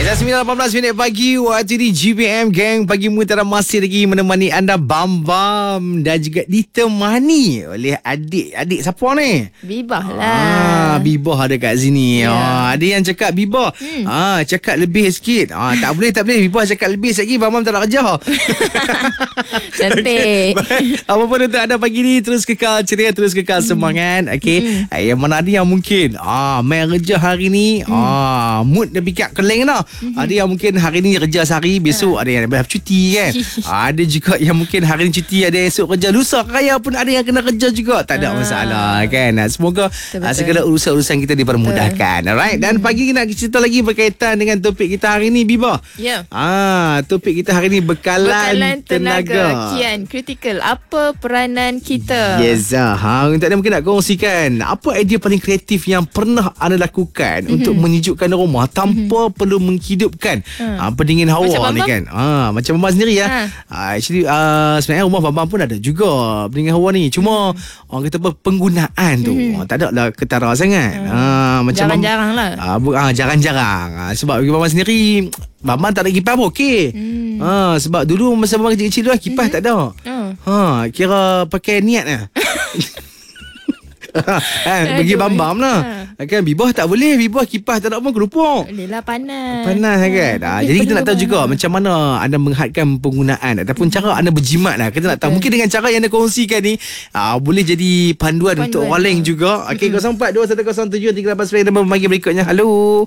Dah 9.18 pagi. Waktu di GPM Gang. Pagi Mutiara masih lagi menemani anda Bam dan juga ditemani oleh adik siapa ni? Bibah lah. Bibah ada kat sini. Ada yang cakap Bibah cakap lebih sikit. Tak boleh Bibah cakap lebih sikit lagi. Bam tak nak kerja. Cantik. Apa pun untuk anda pagi ni, terus kekal ceria, terus kekal semangat. Okey. Yang mana ada yang mungkin main kerja hari ni, mood dia pikat keling dah. Ada yang mungkin hari ni kerja sehari, besok ada yang cuti kan. Ada juga yang mungkin hari ni cuti, ada yang esok kerja, lusa raya pun ada yang kena kerja juga. Tak ada masalah kan. Semoga segala urusan-urusan kita dipermudahkan. Alright. Dan pagi ni nak cerita lagi berkaitan dengan topik kita hari ni, Bibah. Ya. Topik kita hari ni bekalan tenaga. Kian kritikal. Apa peranan kita? Yes. Untuk anda mungkin nak kongsikan apa idea paling kreatif yang pernah anda lakukan untuk menyejukkan rumah tanpa perlu menghidupkan pendingin hawa macam ni kan. Macam Bambang sendiri actually sebenarnya rumah Bambang pun ada juga pendingin hawa ni. Cuma orang kata apa, penggunaan tu tak ada lah ketara sangat. Macam jarang-jarang lah. Jarang-jarang. Sebab bagi Bambang sendiri, Bambang tak ada kipas pun okey. Sebab dulu masa Bambang kecil-kecil tu kipas tak ada. Kira pakai niat lah. Bagi Bambam lah. Kan Bibah tak boleh. Bibah kipas tak ada pun kerupuk. Boleh lah, panas. Panas kan. Jadi kita nak tahu juga macam mana anda menghadkan penggunaan ataupun cara anda berjimat lah. Kita nak tahu. Mungkin dengan cara yang anda kongsikan ni boleh jadi panduan untuk orang lain juga. Okey, 0421073899 nombor pagi berikutnya. Halo.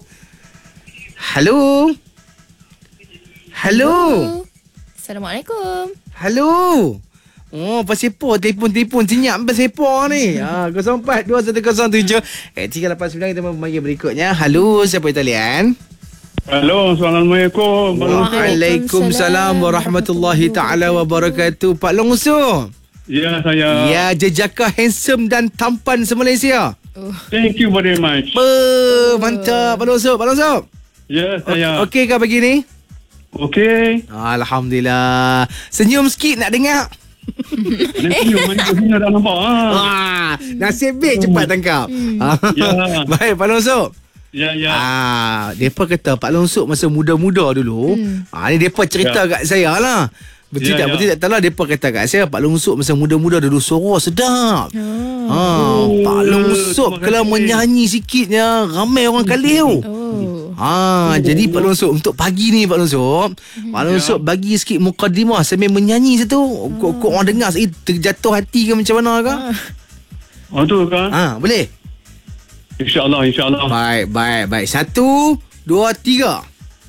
Assalamualaikum. Halo. Pasepo telefon senyap pasepo ni. 0421073899 kita membagi berikutnya. Halo, siapa di talian? Halo, Assalamualaikum. Waalaikumsalam warahmatullahi taala wabarakatuh. Pak Long Usu. Ya, saya. Ya, jejaka handsome dan tampan se-Malaysia. Thank you very much. Mantap Pak Long Usu. Ya, saya. Okey kah pagi ni? Okey. Alhamdulillah. Senyum sikit nak dengar. Mana dah nampak. Nasib baik cepat tangkap. Ya. Baik Pak Long Usu. Ya. Depa kata Pak Long Usu masa muda-muda dulu. Ni depa cerita kat saya lah. Betul tak tahu lah. Depa kata kat saya Pak Long Usu masa muda-muda dulu suara sedap. Pak Long Usu kalau menyanyi sikitnya ramai orang kali tu. Jadi Pak Long Usu untuk pagi ni Pak Long Usu, Pak Long Usu bagi sikit mukadimah sambil menyanyi satu. Kok orang dengar terjatuh hati ke macam mana ke? Tu kan? Boleh? InsyaAllah. Baik. 1, 2, 3.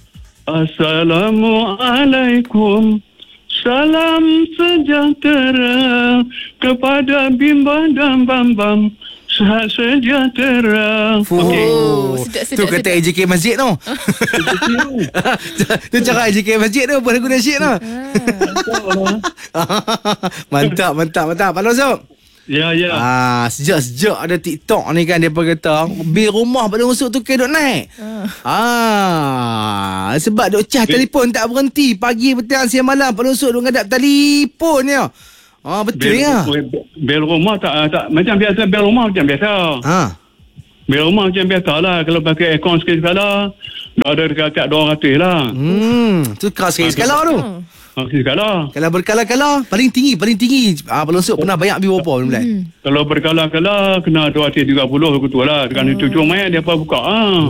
Assalamualaikum. Salam sejahtera kepada Bimba dan Bambam. Sehat sejahtera. Tu kata AJK Masjid tu. Tu cara AJK Masjid tu buat lagu nasyid tu. Mantap Pak Long Usu. Ya. Sejak ada TikTok ni kan, depa kata bil rumah Pak Long Usu tu duk naik. Sebab duk cah telefon tak berhenti. Pagi, petang, siang, malam Pak Long Usu duk ngadap telefon dia. Betul ya. Bil rumah tak macam biasa. Bil rumah macam biasa. Bil rumah macam biasa lah. Kalau pakai aircon sikit sekala, dah ada dekat 200 lah. Tu keras sikit skala tu. Skala. Kalau berkala-kala paling tinggi. Pak Long Usu pernah bayar bil berapa bulan? Kalau berkala-kala kena 230 betul lah. Dengan itu cuma dia apa buka.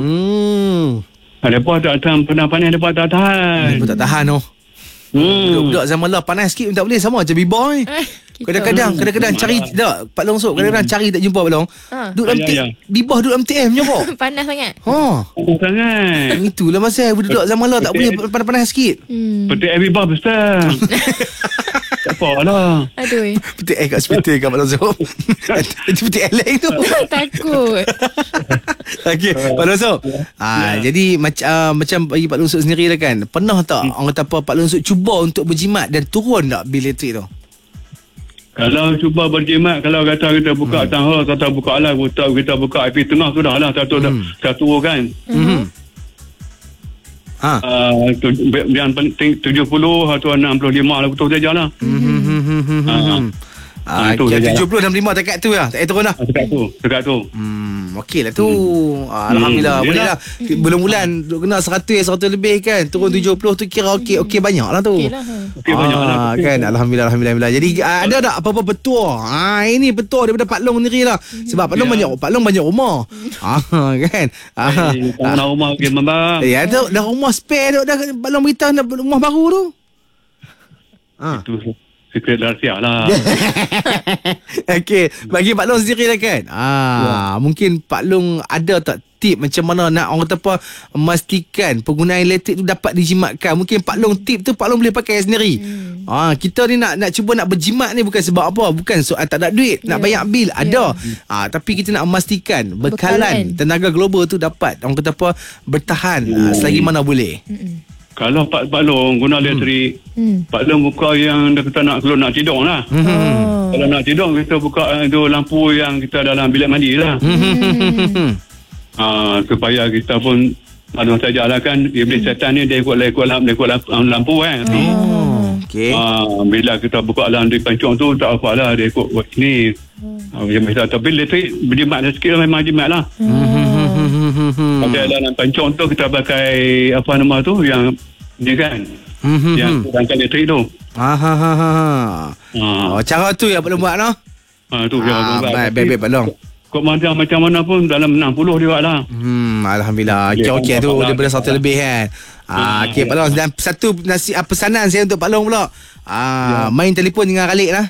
Depa tak tahan panas depa tak tahan. Depa tak tahan tu. Budak zaman lah panas sikit pun tak boleh. Sama macam B-boy. Kadang-kadang cari tak Pak Long Usu, kadang-kadang cari tak jumpa Pak Long. Duduk dalam B-boy duduk dalam TM je pun. Panas sangat. Panas sangat. Itulah masa budak zaman lah tak boleh panas-panas sikit. Petik air B-boy besar. Tak apalah. Aduh. Petik air kat hospital kan Pak Long Usu. Petik air lain tu. Takut. Okey, Pak Long Usu. Jadi macam bagi Pak Long Usu sendiri lah kan. Pernah tak orang kata apa Pak Long Usu cuba untuk berjimat dan turun tak bil elektrik tu? Kalau cuba berjimat, kalau kata kita buka tangga, kata buka lah, kita buka api tengah sudah lah, satu kan. Yang penting 70 atau 65 lah, betul saja lah. Yang 70 65 dekat tu lah. Tak turun lah. Dekat tu. Okey lah tu. Alhamdulillah. Boleh lah. Bulan-bulan kena 100 lebih kan. Turun 70 tu kira okey banyak lah tu. Okey lah. Okey, banyak lah. Kan. Alhamdulillah. Jadi ada tak apa-apa petua? Ini petua daripada Pak Long sendiri lah. Sebab Pak Long banyak rumah. Kan. Nak rumah okey bang. Ya tu dah rumah spare tu dah Pak Long beritahu nak rumah baru tu. Itu secret rahsia lah. Okey, bagi Pak Long sendiri lah kan. Mungkin Pak Long ada tak tip macam mana nak orang kata apa memastikan penggunaan elektrik tu dapat dijimatkan. Mungkin Pak Long tip tu Pak Long boleh pakai sendiri. Kita ni nak cuba nak berjimat ni bukan sebab apa, bukan soal tak ada duit, nak bayar bil ada. Tapi kita nak memastikan bekalan tenaga global tu dapat orang kata apa bertahan selagi mana boleh. Kalau Pak Long guna elektrik, Pak Long buka yang dia kata kalau nak tidur lah. Kalau nak tidur kita buka tu lampu yang kita dalam bilik mandi lah. Supaya kita pun ada sajalah kan iblis setan ni dia ikut lampu kan. Okey. Bila kita buka dalam di pancung tu tak apalah dia ikut ni. Tapi elektrik berjimat sikit memang jimat lah. Pada dalam pancung tu kita pakai apa nama tu yang ni kan yang kurangkan elektrik tu. Cara tu ya Pak Long buat noh. Tu baik Pak Long. Kau macam mana pun dalam 60 dia buat lah. Alhamdulillah. Okey tu daripada 1 lebih kan. Okey Pak Long, dan satu pesanan saya untuk Pak Long pula. Main telefon jangan kalik lah.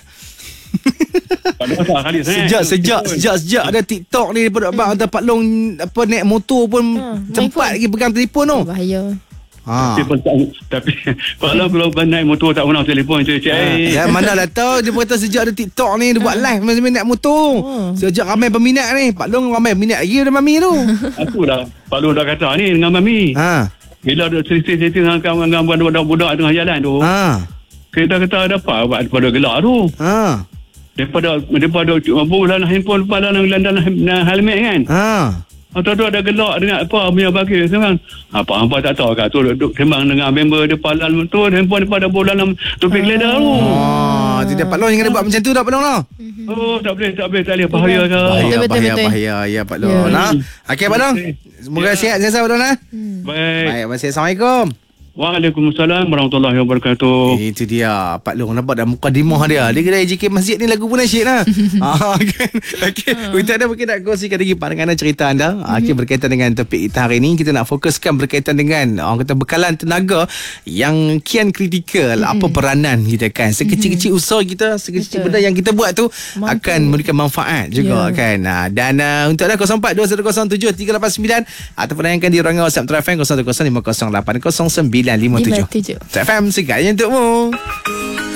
Sejak ada TikTok ni daripada abang ada Pak Long apa naik motor pun sempat lagi pegang telefon tu. Bahaya. Tapi kalau naik motor tak guna telefon ya, mana lah tahu dia kata sejak ada TikTok ni dia buat live masa naik motor. Sejak ramai peminat ni Pak Long ramai peminat lagi daripada Mami tu. Aku dah Pak Long dah kata ni dengan Mami. Bila ada cerita-cerita dengan budak-budak tengah jalan tu. Kita kata ada apa daripada gelak tu. Daripada bulan handphone dalam helmet kan. Atau ada gelak dengan apa punya bagi sekarang. Apa tak tahu kat tu duduk sembang dengan member dia palan tu handphone daripada dalam topik leather tu. Tidak Pak Long jangan buat macam tu dah Pak Long lah. Tak boleh bahaya ke. Bahaya ya Pak Long. Okey Pak Long. Semoga sihat Pak Long lah. Baik, Assalamualaikum. Waalaikumsalam warahmatullahi wabarakatuh. Itu dia Pak Long nampak dah mukadimah dia. Dia kena JK masjid ni lagu pun nasyid lah. Kan. Okey, kita ada mungkin nak kongsikan lagi pandangan dan cerita anda. Okey, berkaitan dengan topik kita hari ni kita nak fokuskan berkaitan dengan orang kata bekalan tenaga yang kian kritikal. Apa peranan kita kan. Sekecil-kecil usaha kita, sekecil benda yang kita buat tu akan memberikan manfaat juga kan. Dan untuk anda 042107 389 ataupun layankan di ruangan WhatsApp Trafan 0105080957. FM segalanya untukmu.